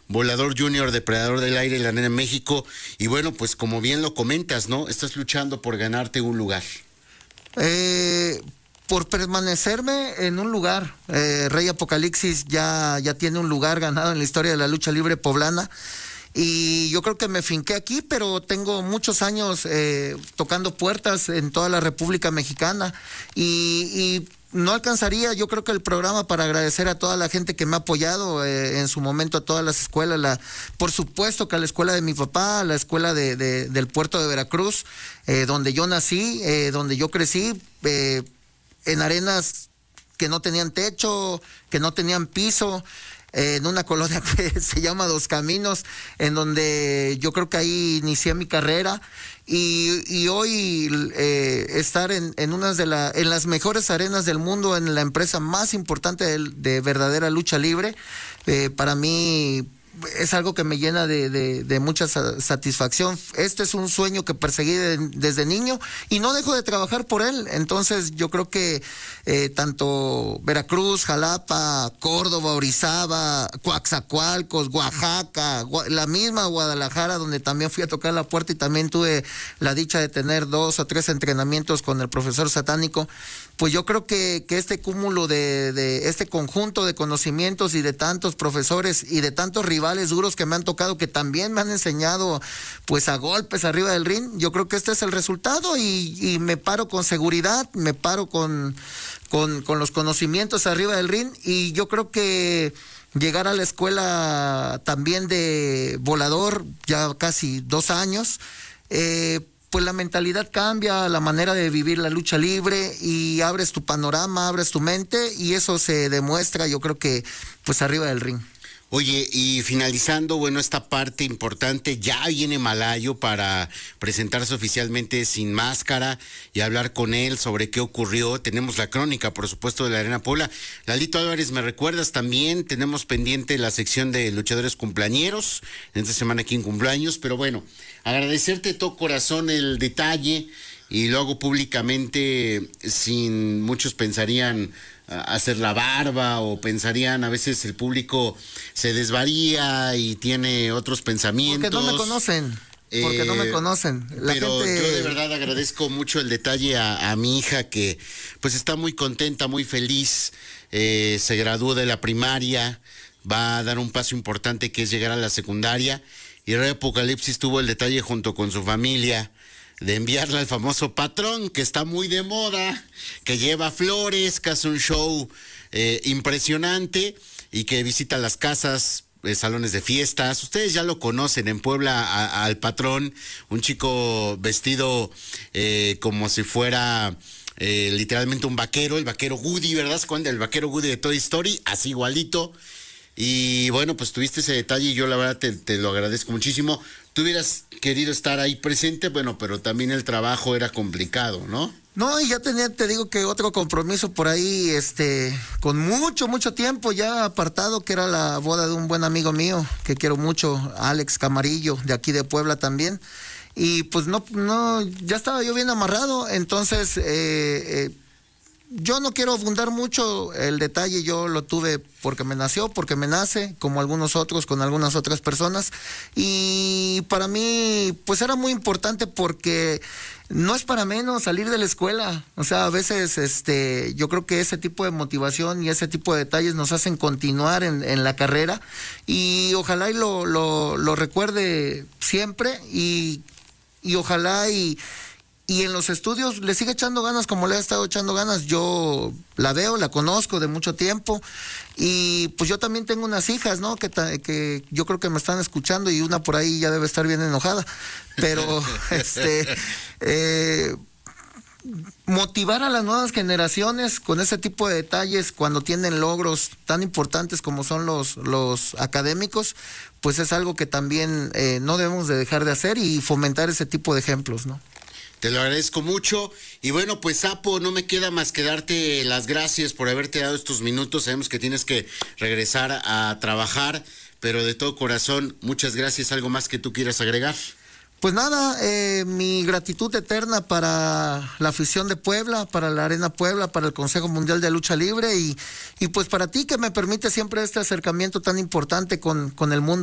volador junior, depredador del aire, la Arena México. Y bueno, pues como bien lo comentas, ¿no? Estás luchando por ganarte un lugar. Por permanecerme en un lugar. Rey Apocalipsis ya tiene un lugar ganado en la historia de la lucha libre poblana. Y yo creo que me finqué aquí, pero tengo muchos años tocando puertas en toda la República Mexicana. Y no alcanzaría, yo creo que el programa para agradecer a toda la gente que me ha apoyado en su momento, a todas las escuelas, por supuesto que a la escuela de mi papá, a la escuela del puerto de Veracruz, donde yo nací, donde yo crecí, en arenas que no tenían techo, que no tenían piso, en una colonia que se llama Dos Caminos, en donde yo creo que ahí inicié mi carrera. Y hoy estar en las mejores arenas del mundo, en la empresa más importante de verdadera lucha libre, para mí es algo que me llena de mucha satisfacción. Este es un sueño que perseguí desde niño y no dejo de trabajar por él. Entonces yo creo que tanto Veracruz, Jalapa, Córdoba, Orizaba, Coatzacoalcos, Oaxaca, la misma Guadalajara, donde también fui a tocar la puerta y también tuve la dicha de tener 2 o 3 entrenamientos con el profesor Satánico, pues yo creo que este cúmulo de este conjunto de conocimientos y de tantos profesores y de tantos rivales duros que me han tocado, que también me han enseñado pues a golpes arriba del ring, yo creo que este es el resultado y me paro con seguridad, me paro con los conocimientos arriba del ring, y yo creo que llegar a la escuela también de volador, ya casi 2 años, pues la mentalidad cambia, la manera de vivir la lucha libre, y abres tu panorama, abres tu mente, y eso se demuestra, yo creo que pues arriba del ring. Oye, y finalizando, bueno, esta parte importante, ya viene Malayo para presentarse oficialmente sin máscara y hablar con él sobre qué ocurrió. Tenemos la crónica, por supuesto, de la Arena Puebla. Lalito Álvarez, ¿me recuerdas también? Tenemos pendiente la sección de luchadores cumpleañeros, en esta semana aquí en cumpleaños, pero bueno, agradecerte de todo corazón el detalle, y lo hago públicamente, sin muchos pensarían hacer la barba, o pensarían, a veces el público se desvaría y tiene otros pensamientos. Porque no me conocen. Pero yo de verdad agradezco mucho el detalle a mi hija, que pues está muy contenta, muy feliz, se graduó de la primaria, va a dar un paso importante que es llegar a la secundaria, y Rey Apocalipsis tuvo el detalle junto con su familia de enviarle al famoso patrón, que está muy de moda, que lleva flores, que hace un show impresionante y que visita las casas, salones de fiestas. Ustedes ya lo conocen en Puebla al patrón, un chico vestido como si fuera literalmente un vaquero, el vaquero Woody, ¿verdad? ¿Se acuerdan del vaquero Woody de Toy Story? Así igualito. Y bueno, pues tuviste ese detalle y yo la verdad te lo agradezco muchísimo. Tú hubieras querido estar ahí presente, bueno, pero también el trabajo era complicado, ¿no? No, y ya tenía, te digo que otro compromiso por ahí, con mucho tiempo ya apartado, que era la boda de un buen amigo mío, que quiero mucho, Alex Camarillo, de aquí de Puebla también. Y pues no, ya estaba yo bien amarrado, entonces yo no quiero abundar mucho, el detalle yo lo tuve porque me nació, porque me nace, como algunos otros, con algunas otras personas, y para mí pues era muy importante, porque no es para menos salir de la escuela. O sea, a veces yo creo que ese tipo de motivación y ese tipo de detalles nos hacen continuar en la carrera, y ojalá y lo recuerde siempre, y ojalá y en los estudios le sigue echando ganas como le ha estado echando ganas. Yo la veo, la conozco de mucho tiempo, y pues yo también tengo unas hijas, ¿no? Que yo creo que me están escuchando, y una por ahí ya debe estar bien enojada, pero motivar a las nuevas generaciones con ese tipo de detalles cuando tienen logros tan importantes como son los académicos, pues es algo que también no debemos de dejar de hacer, y fomentar ese tipo de ejemplos, ¿no? Te lo agradezco mucho. Y bueno, pues Sapo, no me queda más que darte las gracias por haberte dado estos minutos. Sabemos que tienes que regresar a trabajar, pero de todo corazón, muchas gracias. ¿Algo más que tú quieras agregar? Pues nada, mi gratitud eterna para la afición de Puebla, para la Arena Puebla, para el Consejo Mundial de Lucha Libre, y pues para ti, que me permite siempre este acercamiento tan importante con el mundo